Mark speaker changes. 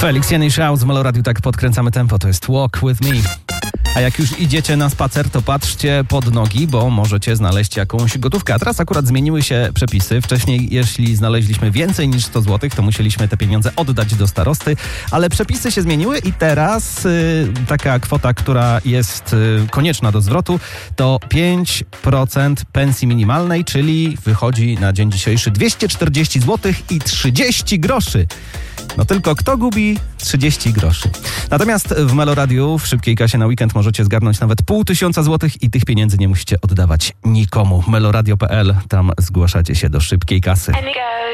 Speaker 1: Felix Janiszał z Meloradiu, tak podkręcamy tempo, to jest Walk With Me. A jak już idziecie na spacer, to patrzcie pod nogi, bo możecie znaleźć jakąś gotówkę. A teraz akurat zmieniły się przepisy. Wcześniej, jeśli znaleźliśmy więcej niż 100 zł, to musieliśmy te pieniądze oddać do starosty, ale przepisy się zmieniły i teraz taka kwota, która jest konieczna do zwrotu, to 5% pensji minimalnej, czyli wychodzi na dzień dzisiejszy 240 zł i 30 groszy. No tylko kto gubi 30 groszy. Natomiast w Meloradiu w szybkiej kasie na weekend możecie zgarnąć nawet 500 złotych i tych pieniędzy nie musicie oddawać nikomu. Meloradio.pl, tam zgłaszacie się do szybkiej kasy.